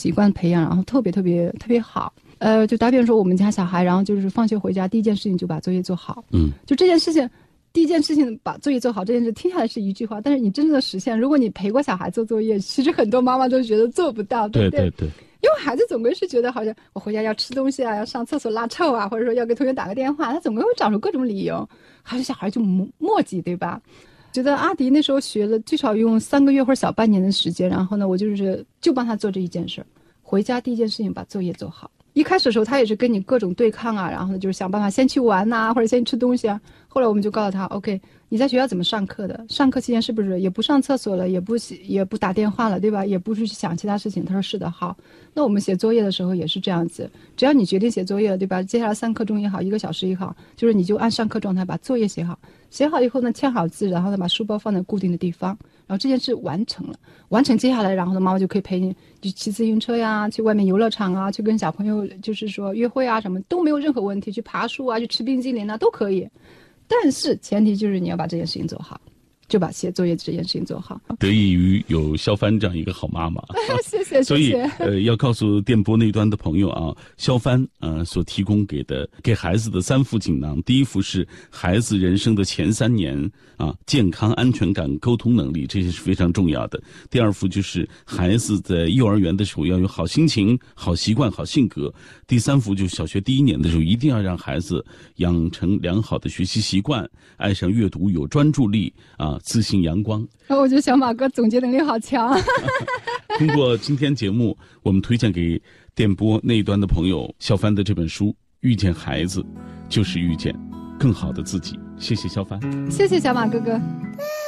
习惯培养，然后特别好。就打比方说，我们家小孩，然后就是放学回家第一件事情就把作业做好。就这件事情，第一件事情把作业做好，这件事听下来是一句话，但是你真正的实现，如果你陪过小孩做作业，其实很多妈妈都觉得做不到，对不对？对。因为孩子总归是觉得好像我回家要吃东西啊，要上厕所拉臭啊，或者说要给同学打个电话，他总归会找出各种理由，还是小孩就磨叽，对吧？觉得阿迪那时候学了最少用3个月或者小半年的时间，然后呢，我就帮他做这一件事，回家第一件事情把作业做好。一开始的时候他也是跟你各种对抗啊，然后呢就是想办法先去玩啊，或者先去吃东西啊。后来我们就告诉他 OK， 你在学校怎么上课的，上课期间是不是也不上厕所了，也不打电话了，对吧？也不是去想其他事情。他说是的。好，那我们写作业的时候也是这样子，只要你决定写作业了，对吧？接下来3刻钟也好，1个小时也好，就是你就按上课状态把作业写好，写好以后呢签好字，然后呢把书包放在固定的地方，然后这件事完成了，完成接下来，然后呢妈妈就可以陪你去骑自行车呀，去外面游乐场啊，去跟小朋友就是说约会啊，什么都没有任何问题，去爬树啊，去吃冰激凌啊都可以。但是前提就是你要把这件事情做好，就把写作业这件事情做好。 得益于有肖帆这样一个好妈妈， 谢谢。 所以要告诉电波那端的朋友啊，肖帆所提供给孩子的3副锦囊，第一副是孩子人生的前3年啊，健康、安全感、沟通能力，这些是非常重要的。第2副就是孩子在幼儿园的时候要有好心情、好习惯、好性格。第3副就是小学第1年的时候，一定要让孩子养成良好的学习习惯，爱上阅读，有专注力啊，自信阳光。 我觉得小马哥总结能力好强。 通过今天节目，我们推荐给电波那一端的朋友肖帆的这本书《遇见孩子，就是遇见更好的自己》。谢谢肖帆， 谢谢小马哥哥。